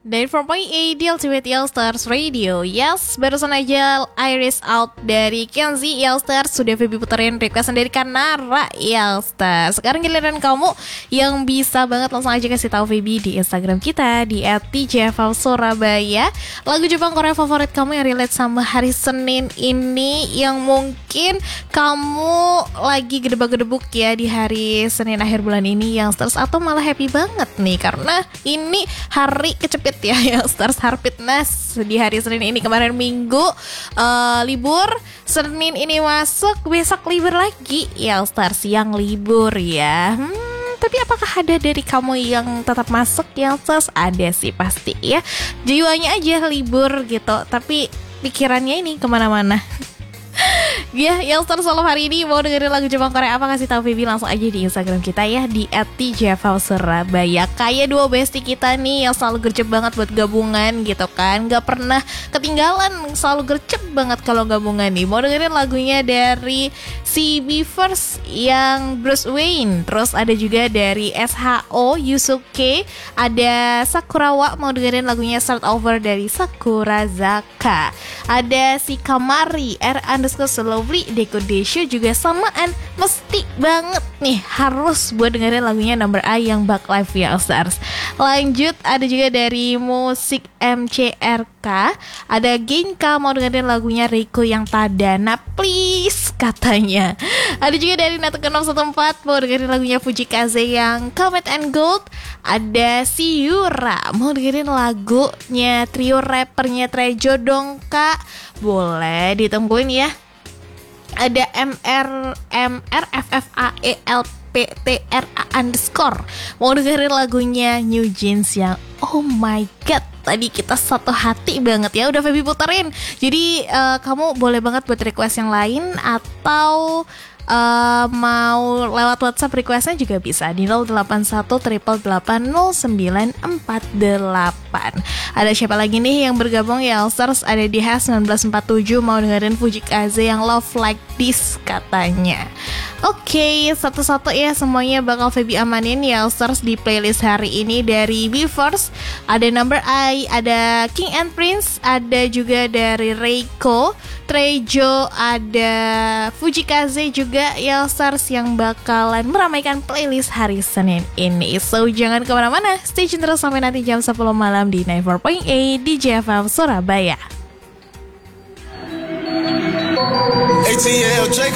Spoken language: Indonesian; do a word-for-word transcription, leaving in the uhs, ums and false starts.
Dari empat koma delapan di Ultimate Yellstars Radio. Yes, barusan aja Iris Out dari Kenzie Yellstars. Sudah Feby puterin requestan dari Kanara Yellstars. Sekarang giliran kamu yang bisa banget langsung aja kasih tahu Feby di Instagram kita di et t j f l surabaya. Lagu Jepang Korea favorit kamu yang relate sama hari Senin ini, yang mungkin kamu lagi gedebak-gedebuk ya di hari Senin akhir bulan ini Yellstars, atau malah happy banget nih karena ini hari kecepit ya Yellstars, Harpitnas di hari Senin ini. Kemarin Minggu uh, libur, Senin ini masuk, besok libur lagi Yellstars yang libur ya. Hmm, tapi apakah ada dari kamu yang tetap masuk Yellstars? Ada sih pasti ya. Jiwanya aja libur gitu, tapi pikirannya ini kemana-mana. Ya, Yellstars solo hari ini mau dengerin lagu Jepang Korea apa, kasih tahu Feby langsung aja di Instagram kita ya di et t j f l surabaya. Kayak dua bestie kita nih yang selalu gercep banget buat gabungan gitu kan, gak pernah ketinggalan, selalu gercep banget kalau gabungan nih. Mau dengerin lagunya dari si Beavers yang Bruce Wayne, terus ada juga dari S H O Yusuke, ada Sakurawa mau dengerin lagunya Start Over dari Sakurazaka, ada si Kamari R underscore Lovely Decodation juga samaan, mesti banget nih harus buat dengerin lagunya Number I yang Back Life Yellstars. Lanjut ada juga dari Musik M C R K, ada Genka mau dengerin lagunya Reiko yang Tadana please katanya. Ada juga dari Nataken nol satu empat mau dengerin lagunya Fujikaze yang Comet and Gold. Ada si Yura mau dengerin lagunya trio rappernya Trejo dong kak, boleh ditungguin ya. Ada M R M R F F A E L P T R A underscore mau dengerin lagunya New Jeans yang oh my god, tadi kita satu hati banget ya, udah Feby puterin. Jadi uh, kamu boleh banget buat request yang lain, atau Uh, mau lewat WhatsApp requestnya juga bisa di nol delapan satu delapan delapan delapan nol sembilan empat delapan. Ada siapa lagi nih yang bergabung Yellstars? Ada di Has seribu sembilan ratus empat puluh tujuh mau dengerin Fujikaze yang Love Like This katanya. Oke, okay, satu-satu ya semuanya bakal Feby amanin Yellstars di playlist hari ini. Dari Beavers, ada Number I, ada King and Prince, ada juga dari Reiko, Trejo, ada Fujikaze juga Yellstars yang bakalan meramaikan playlist hari Senin ini. So jangan kemana-mana, stay tune terus sampai nanti jam sepuluh malam di sembilan puluh empat koma delapan di J F M Surabaya. A T L Jacob.